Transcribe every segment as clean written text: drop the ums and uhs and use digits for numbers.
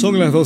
Son las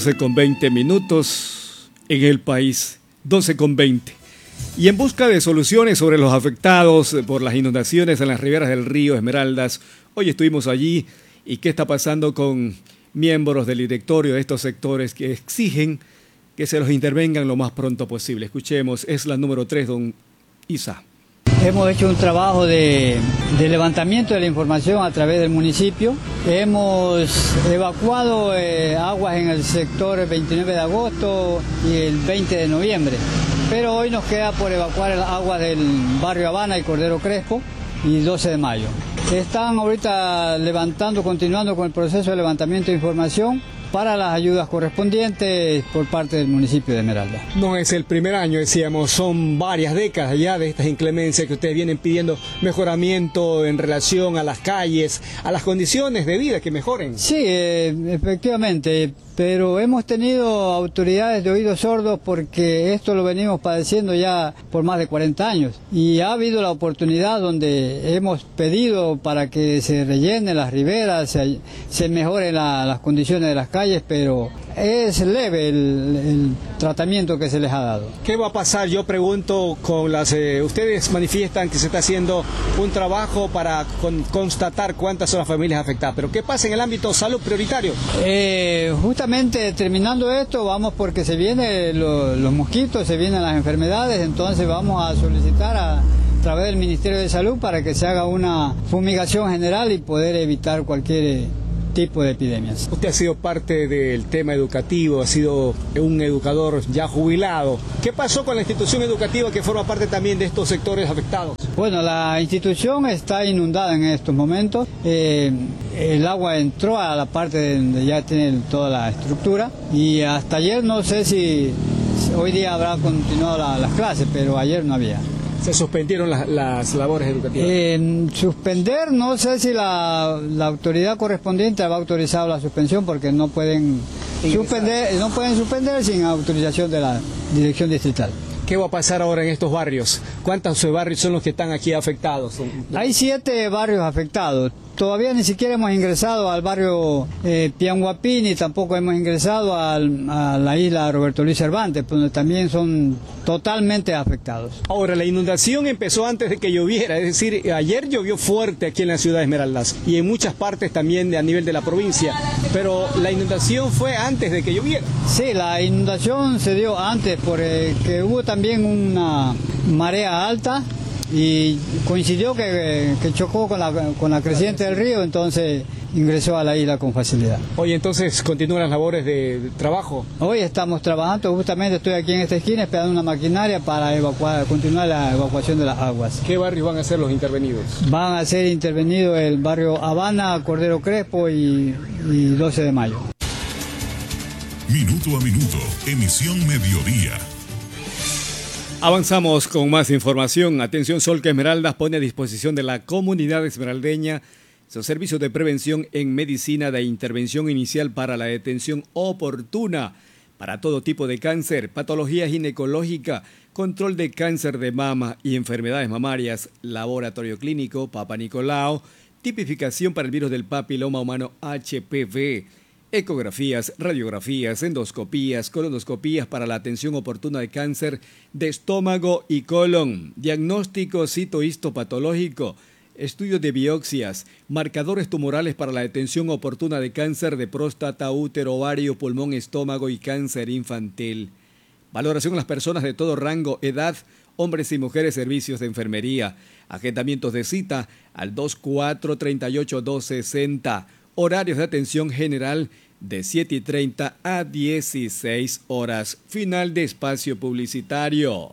12:20 en el país, 12:20. Y en busca de soluciones sobre los afectados por las inundaciones en las riberas del río Esmeraldas, hoy estuvimos allí. ¿Y qué está pasando con miembros del directorio de estos sectores que exigen que se los intervengan lo más pronto posible? Escuchemos, es la número 3, don Isa. Hemos hecho un trabajo de levantamiento de la información a través del municipio. Hemos evacuado aguas en el sector 29 de agosto y el 20 de noviembre. Pero hoy nos queda por evacuar el agua del barrio Habana y Cordero Crespo y 12 de mayo. Están ahorita continuando con el proceso de levantamiento de información para las ayudas correspondientes por parte del municipio de Esmeraldas. No es el primer año, decíamos, son varias décadas ya de estas inclemencias que ustedes vienen pidiendo mejoramiento en relación a las calles, a las condiciones de vida que mejoren. Sí, efectivamente, pero hemos tenido autoridades de oídos sordos porque esto lo venimos padeciendo ya por más de 40 años y ha habido la oportunidad donde hemos pedido para que se rellenen las riberas, se mejoren las condiciones de las calles, pero es leve el tratamiento que se les ha dado. ¿Qué va a pasar? Yo pregunto con ustedes manifiestan que se está haciendo un trabajo para constatar cuántas son las familias afectadas, pero ¿qué pasa en el ámbito salud prioritario? Justamente terminando esto vamos porque se vienen los mosquitos, se vienen las enfermedades, entonces vamos a solicitar a través del Ministerio de Salud para que se haga una fumigación general y poder evitar cualquier tipo de epidemias. Usted ha sido parte del tema educativo, ha sido un educador ya jubilado. ¿Qué pasó con la institución educativa que forma parte también de estos sectores afectados? Bueno, la institución está inundada en estos momentos. El agua entró a la parte donde ya tiene toda la estructura y hasta ayer no sé si hoy día habrá continuado las clases, pero ayer no había. ¿Se suspendieron las labores educativas? Suspender, no sé si la autoridad correspondiente ha autorizado la suspensión porque no pueden suspender sin autorización de la dirección distrital. ¿Qué va a pasar ahora en estos barrios? ¿Cuántos barrios son los que están aquí afectados? Hay 7 barrios afectados. Todavía ni siquiera hemos ingresado al barrio Pianguapí, ni tampoco hemos ingresado a la isla Roberto Luis Cervantes, donde también son totalmente afectados. Ahora, la inundación empezó antes de que lloviera, es decir, ayer llovió fuerte aquí en la ciudad de Esmeraldas y en muchas partes también a nivel de la provincia, pero la inundación fue antes de que lloviera. Sí, la inundación se dio antes porque hubo también una marea alta y coincidió que chocó con la creciente del río, entonces ingresó a la isla con facilidad. Hoy entonces continúan las labores de trabajo. Hoy estamos trabajando, justamente estoy aquí en esta esquina esperando una maquinaria para continuar la evacuación de las aguas. ¿Qué barrios van a ser los intervenidos? Van a ser intervenidos el barrio Habana, Cordero Crespo y 12 de mayo. Minuto a minuto, emisión mediodía. Avanzamos con más información. Atención, Solca Esmeraldas pone a disposición de la comunidad esmeraldeña sus servicios de prevención en medicina de intervención inicial para la detención oportuna para todo tipo de cáncer, patología ginecológica, control de cáncer de mama y enfermedades mamarias, laboratorio clínico, Papa Nicolau, tipificación para el virus del papiloma humano HPV, ecografías, radiografías, endoscopías, colonoscopías para la atención oportuna de cáncer de estómago y colon, diagnóstico citohistopatológico, estudios de biopsias, marcadores tumorales para la detención oportuna de cáncer de próstata, útero, ovario, pulmón, estómago y cáncer infantil. Valoración a las personas de todo rango, edad, hombres y mujeres, servicios de enfermería, agendamientos de cita al 2438-260. Horarios de atención general de 7:30 a 16 horas. Final de espacio publicitario.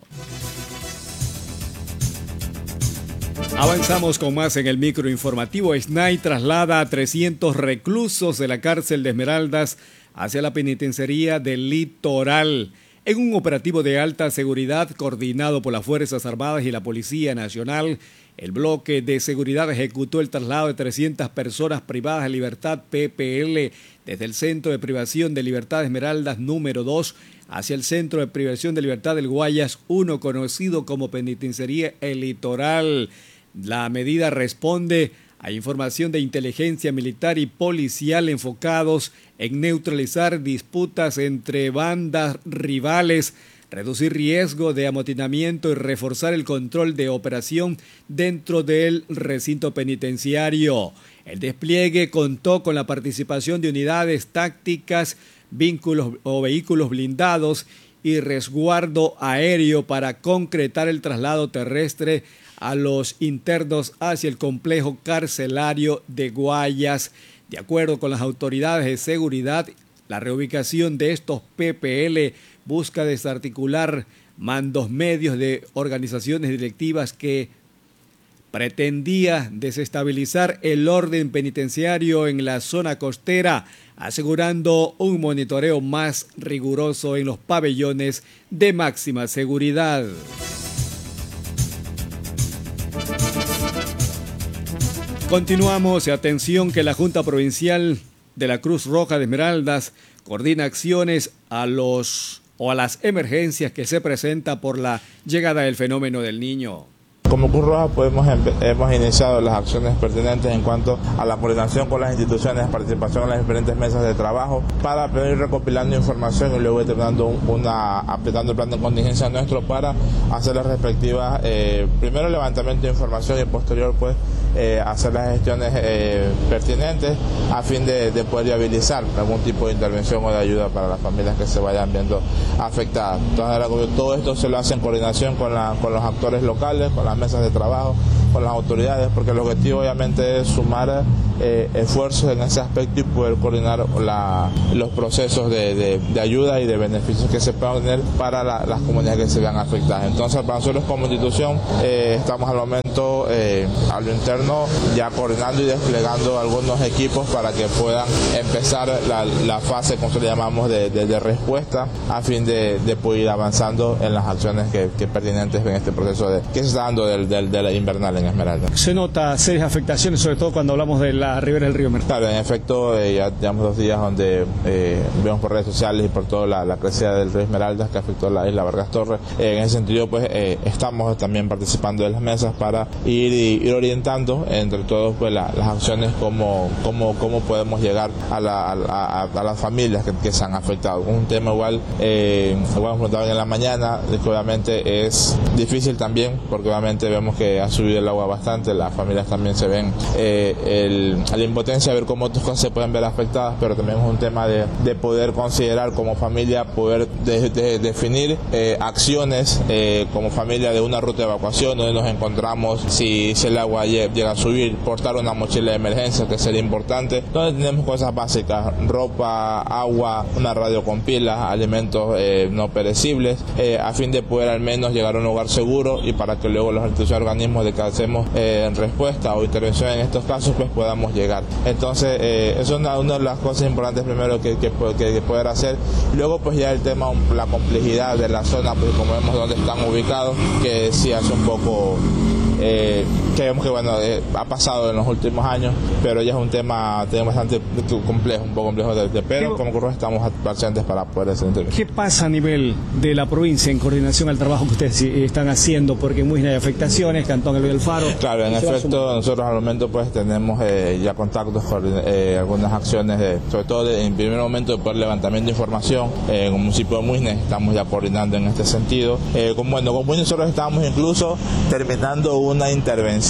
Avanzamos con más en el microinformativo. SNAI traslada a 300 reclusos de la cárcel de Esmeraldas hacia la penitenciaría del Litoral. En un operativo de alta seguridad coordinado por las Fuerzas Armadas y la Policía Nacional, el bloque de seguridad ejecutó el traslado de 300 personas privadas de libertad PPL desde el Centro de Privación de Libertad Esmeraldas número 2 hacia el Centro de Privación de Libertad del Guayas 1, conocido como Penitenciaría El Litoral. La medida responde Hay información de inteligencia militar y policial enfocados en neutralizar disputas entre bandas rivales, reducir riesgo de amotinamiento y reforzar el control de operación dentro del recinto penitenciario. El despliegue contó con la participación de unidades tácticas, vehículos blindados y resguardo aéreo para concretar el traslado terrestre a los internos hacia el complejo carcelario de Guayas. De acuerdo con las autoridades de seguridad, la reubicación de estos PPL busca desarticular mandos medios de organizaciones directivas que pretendía desestabilizar el orden penitenciario en la zona costera, asegurando un monitoreo más riguroso en los pabellones de máxima seguridad. Continuamos. Atención que la Junta Provincial de la Cruz Roja de Esmeraldas coordina acciones a las emergencias que se presenta por la llegada del fenómeno del Niño. Como Cruz Roja hemos iniciado las acciones pertinentes en cuanto a la coordinación con las instituciones, participación en las diferentes mesas de trabajo para ir recopilando información y luego aplicando el plan de contingencia nuestro para hacer las respectivas, primero el levantamiento de información y posterior hacer las gestiones pertinentes a fin de poder viabilizar algún tipo de intervención o de ayuda para las familias que se vayan viendo afectadas. Entonces, todo esto se lo hace en coordinación con los actores locales, con las mesas de trabajo, con las autoridades, porque el objetivo obviamente es sumar esfuerzos en ese aspecto y poder coordinar los procesos de ayuda y de beneficios que se puedan tener para las comunidades que se vean afectadas. Entonces, para nosotros como institución estamos al momento a lo interno ya coordinando y desplegando algunos equipos para que puedan empezar la fase, como le llamamos, de respuesta a fin de poder ir avanzando en las acciones que pertinentes en este proceso que se está dando de la invernal en Esmeralda. Se nota serias afectaciones, sobre todo cuando hablamos de la ribera del río Mercado. Claro, en efecto, ya llevamos 2 días donde vemos por redes sociales y por toda la crecida del río Esmeraldas que afectó la isla Vargas Torres. En ese sentido, estamos también participando de las mesas para ir orientando entre todos las acciones, cómo podemos llegar a las familias que se han afectado. Un tema igual hemos preguntado en la mañana, que obviamente es difícil también, porque obviamente vemos que ha subido el agua bastante, las familias también se ven la impotencia de ver cómo otras cosas se pueden ver afectadas, pero también es un tema de poder considerar como familia, poder definir acciones como familia de una ruta de evacuación donde nos encontramos, si el agua llega a subir, portar una mochila de emergencia, que sería importante, donde tenemos cosas básicas, ropa, agua, una radio con pilas, alimentos no perecibles, a fin de poder al menos llegar a un lugar seguro y para que luego los instituciones organismos de que hacemos respuesta o intervención en estos casos podamos llegar. Entonces eso es una de las cosas importantes primero que poder hacer. Luego ya el tema, la complejidad de la zona, como vemos dónde están ubicados, que sí hace un poco que vemos que ha pasado en los últimos años, pero ya es un tema bastante complejo, un poco complejo pero como Cruz estamos presentes para poder hacer intervención. ¿Qué pasa a nivel de la provincia en coordinación al trabajo que ustedes están haciendo? Porque en Muisna hay afectaciones, Cantón Eloy del Faro. Claro, en efecto, nosotros al momento tenemos ya contactos con algunas acciones, sobre todo en primer momento por levantamiento de información. En el municipio de Muisna estamos ya coordinando en este sentido. Con Muisna nosotros estamos incluso terminando una intervención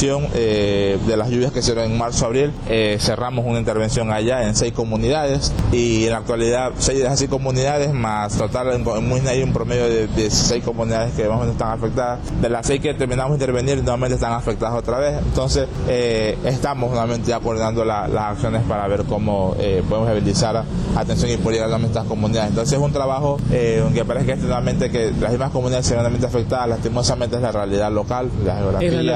de las lluvias que se dieron en marzo-abril. Cerramos una intervención allá en 6 comunidades y en la actualidad 6 de esas 6 comunidades más total en Muisna hay un promedio de 6 comunidades que más o menos están afectadas. De las 6 que terminamos de intervenir nuevamente están afectadas otra vez. Entonces estamos nuevamente ya coordinando las acciones para ver cómo podemos viabilizar atención y poder llegar a estas comunidades. Entonces es un trabajo que parece que nuevamente que las mismas comunidades severamente afectadas, lastimosamente es la realidad local, la geografía,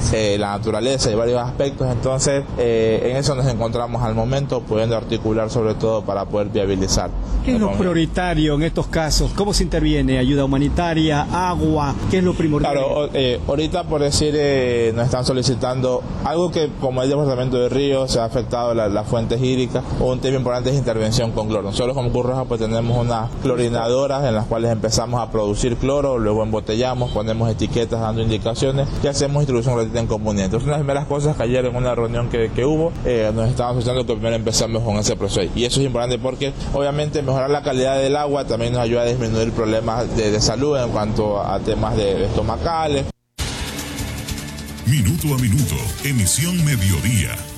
la naturaleza y varios aspectos. Entonces en eso nos encontramos al momento, pudiendo articular sobre todo para poder viabilizar. ¿Qué es lo prioritario en estos casos? ¿Cómo se interviene? ¿Ayuda humanitaria? ¿Agua? ¿Qué es lo primordial? Claro, ahorita por decir nos están solicitando algo que como el departamento de Río se ha afectado las fuentes hídricas. Un tema importante es intervención con cloro. Nosotros como Cruz Roja tenemos unas clorinadoras en las cuales empezamos a producir cloro, luego embotellamos, ponemos etiquetas dando indicaciones y hacemos distribución gratuita en comunidad. Entonces, una de las primeras cosas que ayer en una reunión que hubo, nos estaban solicitando que primero empezamos con ese proceso. Y eso es importante porque, obviamente, mejorar la calidad del agua también nos ayuda a disminuir problemas de salud en cuanto a temas de estomacales. Minuto a minuto, emisión Mediodía.